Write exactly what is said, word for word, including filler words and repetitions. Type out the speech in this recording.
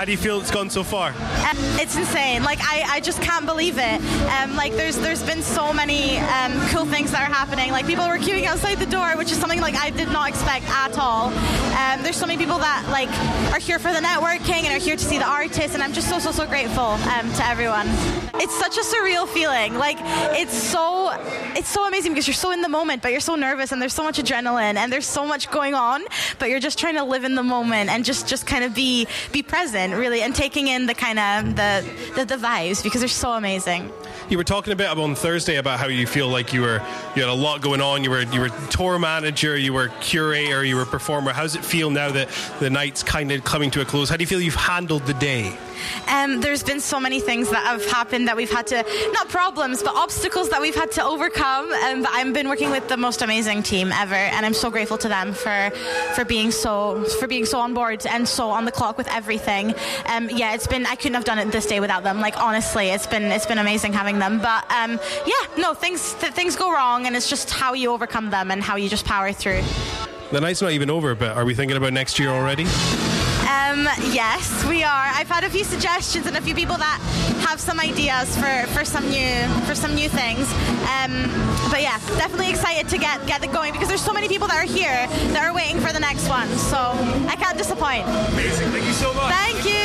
do you feel it's gone so far? Um, it's insane. Like I, I just can't believe it. Um, like there's there's been so many um, cool things that are happening. Like people were queuing outside the door, which is something like I did not expect at all. Um, there's so many people that like are here for the networking and are here to see the artists, and I'm just so so so grateful um, to everyone. It's such a surreal feeling. Like it's so it's so amazing because you're so in the moment, but you're so nervous, and there's so much adrenaline, and there's so much going on, but you're just trying to live in the moment and just just kind of be be present, really, and taking in the kind of the, the the vibes, because they're so amazing. You were talking a bit on Thursday about how you feel like you were you had a lot going on. You were you were tour manager, you were curator, you were performer. How does it feel now that the night's kind of coming to a close? How do you feel you've handled the day? Um, there's been so many things that have happened that we've had to, not problems, but obstacles that we've had to overcome. Um, but I've been working with the most amazing team ever, and I'm so grateful to them for for being so for being so on board and so on the clock with everything. Um, yeah, it's been I couldn't have done it this day without them. Like honestly, it's been it's been amazing having them. But um, yeah, no things th- things go wrong, and it's just how you overcome them and how you just power through. The night's not even over, but are we thinking about next year already? Um, yes, we are. I've had a few suggestions and a few people that have some ideas for, for some new for some new things. Um, but yeah, definitely excited to get get it going, because there's so many people that are here that are waiting for the next one. So I can't disappoint. Amazing. Thank you so much. Thank you.